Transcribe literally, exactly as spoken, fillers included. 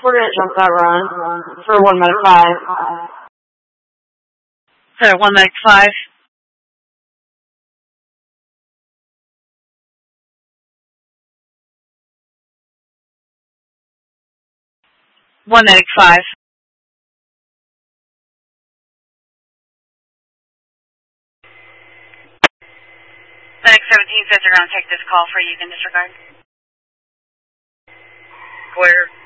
We're going to jump that run for one medic five. Sorry, one medic five. One medic five. Medic seventeen says they're going to take this call for you. You can disregard. Clear.